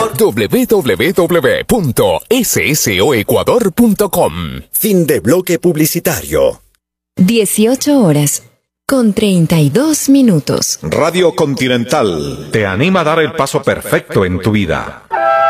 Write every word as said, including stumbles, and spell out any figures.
doble u doble u doble u punto soecuador punto com. Fin de bloque publicitario. dieciocho horas con treinta y dos minutos. Radio Continental te anima a dar el paso perfecto en tu vida.